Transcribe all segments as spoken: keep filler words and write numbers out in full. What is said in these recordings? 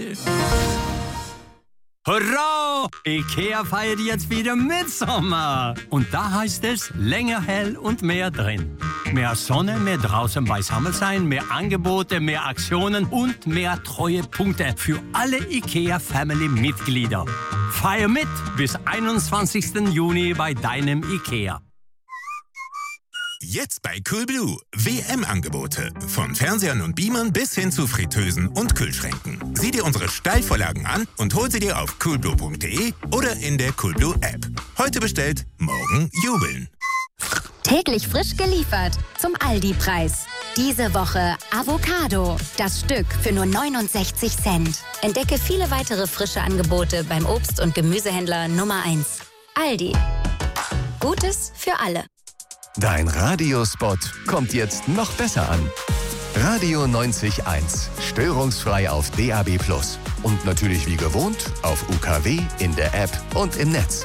Hurra! IKEA feiert jetzt wieder Mitsommer. Und da heißt es länger hell und mehr drin. Mehr Sonne, mehr draußen beisammen sein, mehr Angebote, mehr Aktionen und mehr Treuepunkte für alle IKEA-Family-Mitglieder. Feier mit bis einundzwanzigsten Juni bei deinem IKEA. Jetzt bei Coolblue. W M-Angebote. Von Fernsehern und Beamern bis hin zu Fritteusen und Kühlschränken. Sieh dir unsere Steilvorlagen an und hol sie dir auf coolblue punkt de oder in der Coolblue-App. Heute bestellt, morgen jubeln. Täglich frisch geliefert zum Aldi-Preis. Diese Woche Avocado. Das Stück für nur neunundsechzig Cent. Entdecke viele weitere frische Angebote beim Obst- und Gemüsehändler Nummer eins. Aldi. Gutes für alle. Dein Radiospot kommt jetzt noch besser an. Radio neunzig Komma eins. Störungsfrei auf D A B plus. Und natürlich wie gewohnt auf U K W, in der App und im Netz.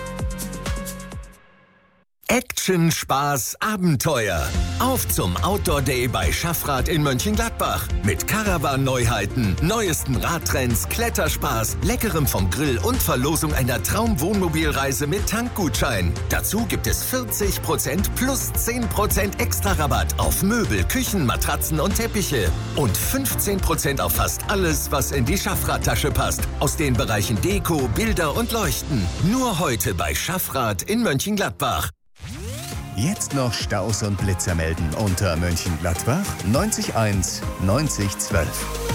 Action, Spaß, Abenteuer. Auf zum Outdoor Day bei Schaffrath in Mönchengladbach. Mit Caravan-Neuheiten, neuesten Radtrends, Kletterspaß, Leckerem vom Grill und Verlosung einer Traum-Wohnmobilreise mit Tankgutschein. Dazu gibt es vierzig Prozent plus zehn Prozent extra Rabatt auf Möbel, Küchen, Matratzen und Teppiche. Und fünfzehn Prozent auf fast alles, was in die Schaffrath-Tasche passt. Aus den Bereichen Deko, Bilder und Leuchten. Nur heute bei Schaffrath in Mönchengladbach. Jetzt noch Staus und Blitzer melden unter Mönchengladbach neunzig eins neunzig zwölf.